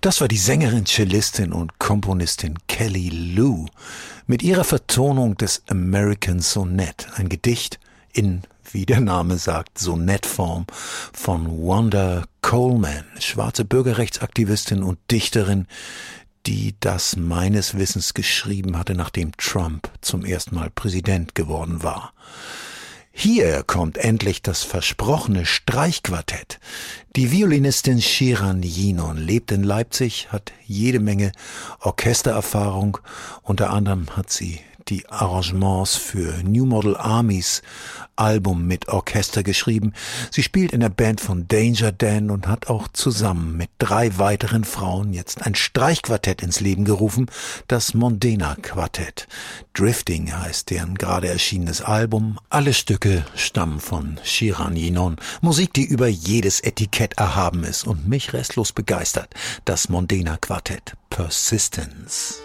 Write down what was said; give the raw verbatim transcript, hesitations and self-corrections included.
Das war die Sängerin, Cellistin und Komponistin Kelly Lou mit ihrer Vertonung des American Sonnet, ein Gedicht in, wie der Name sagt, Sonettform von Wanda Coleman, schwarze Bürgerrechtsaktivistin und Dichterin, die das meines Wissens geschrieben hatte, nachdem Trump zum ersten Mal Präsident geworden war. Hier kommt endlich das versprochene Streichquartett. Die Violinistin Shiran Yinon lebt in Leipzig, hat jede Menge Orchestererfahrung. Unter anderem hat sie die Arrangements für New Model Armys Album mit Orchester geschrieben. Sie spielt in der Band von Danger Dan und hat auch zusammen mit drei weiteren Frauen jetzt ein Streichquartett ins Leben gerufen, das Mondena Quartett. Drifting heißt deren gerade erschienenes Album. Alle Stücke stammen von Shiran Yinon. Musik, die über jedes Etikett erhaben ist und mich restlos begeistert. Das Mondena Quartett. Persistence.